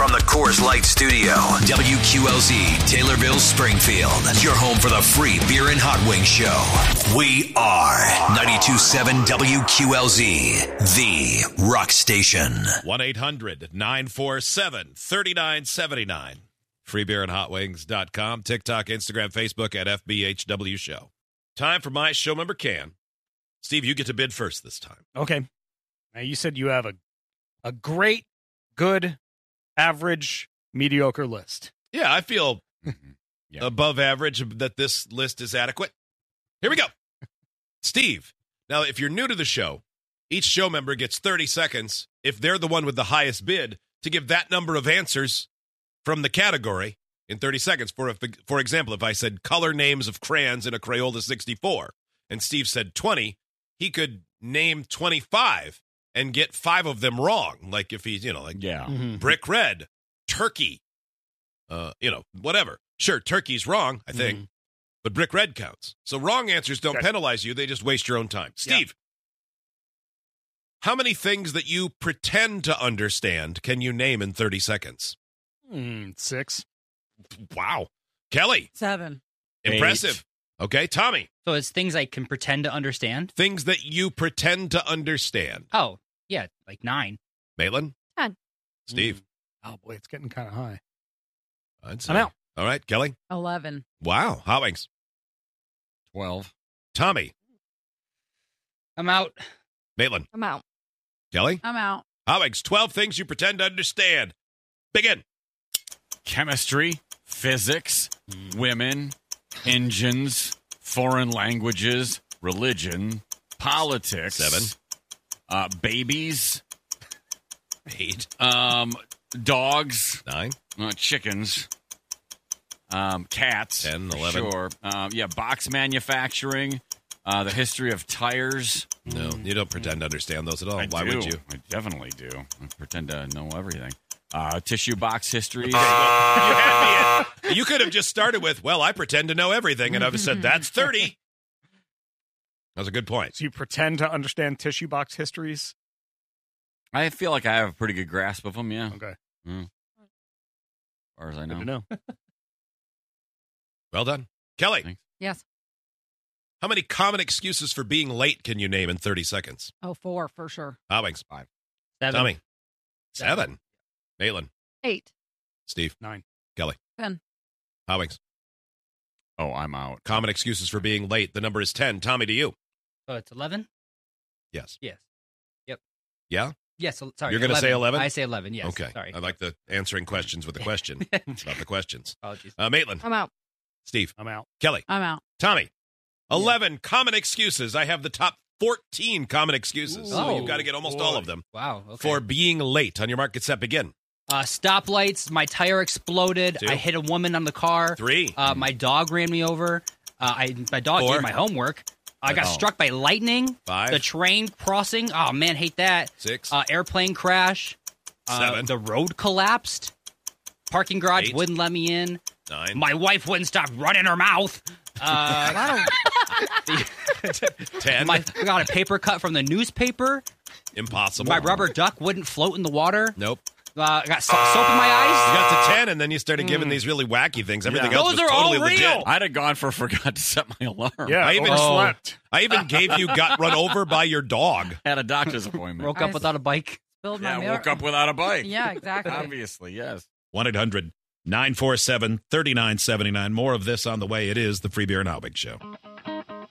From the Coors Light Studio, WQLZ, Taylorville, Springfield. Your home for the free beer and hot wings show. We are 92.7 WQLZ, the rock station. 1-800-947-3979. Freebeerandhotwings.com. TikTok, Instagram, Facebook at FBHW Show. Time for my show member Can. Steve, you get to bid first this time. Okay. Now, you said you have a great, good, average, mediocre list. Yeah, I feel above average that this list is adequate. Here we go. Steve, now if you're new to the show, each show member gets 30 seconds, if they're the one with the highest bid, to give that number of answers from the category in 30 seconds. For example, if I said color names of crayons in a Crayola 64, and Steve said 20, he could name 25 and get 5 of them wrong. Like if he's, brick red, turkey, whatever. Sure, turkey's wrong, I think, but brick red counts. So wrong answers don't penalize you. They just waste your own time. Steve, how many things that you pretend to understand can you name in 30 seconds? 6. Wow. Kelly? 7. Impressive. 8. Okay, Tommy? So it's things I can pretend to understand? Things that you pretend to understand. Oh, yeah, like 9. Maitland? 10. Steve? Oh, boy, it's getting kind of high. I'd say. I'm out. All right, Kelly? 11. Wow. Hot Wings? 12. Tommy? I'm out. Maitland? I'm out. Kelly? I'm out. Hot Wings, 12 things you pretend to understand. Begin. Chemistry, physics, women, engines, foreign languages, religion, politics. 7. Babies. 8. Dogs. 9. Chickens. Cats. 10, 11. Sure. Box manufacturing. The history of tires. No, you don't pretend to understand those at all. Why would you? I definitely do. I pretend to know everything. Tissue box history. You could have just started with, well, I pretend to know everything, and I've said, that's 30. That's a good point. So you pretend to understand tissue box histories? I feel like I have a pretty good grasp of them, yeah. Okay. As far as I Good to know. know. Well done. Kelly, Thanks. Yes. how many common excuses for being late can you name in 30 seconds? 4 for sure. Hot Wings? 5. 7. Tommy? 7. Maitland? 8. Steve? 9. Kelly? 10. Hot Wings? Oh, I'm out. Common excuses for being late. The number is 10. Tommy, to you? So it's 11? Yes. Yes. Yep. Yeah? Yes, sorry. You're going to say 11? I say 11, yes. Okay. Sorry. I like the answering questions with a question about the questions. Apologies. Maitland? I'm out. Steve? I'm out. Kelly? I'm out. Tommy? 11 common excuses. I have the top 14 common excuses. So Oh, you've got to get almost all of them Wow. Okay. for being late. On your mark, get set, begin. Stoplights. My tire exploded. 2. I hit a woman on the car. 3. My dog ran me over. My dog 4. did my homework. I got struck by lightning. 5. The train crossing. Oh, man, hate that. 6. Airplane crash. 7. The road collapsed. Parking garage 8. wouldn't let me in. 9. My wife wouldn't stop running her mouth. 10. I got a paper cut from the newspaper. Impossible. My rubber duck wouldn't float in the water. Nope. I got soap in my eyes. You got to 10, and then you started giving these really wacky things. Everything else Those was are all totally legit. real. I'd have gone for forgot to set my alarm. Yeah, I even overslept. I even gave you got run over by your dog. Had a doctor's appointment. Woke up without a bike. Spilled my Yeah, milk. woke up without a bike. Yeah, exactly. Obviously, yes. 1-800-947-3979. More of this on the way. It is the Free Beer and Hot Wings Show.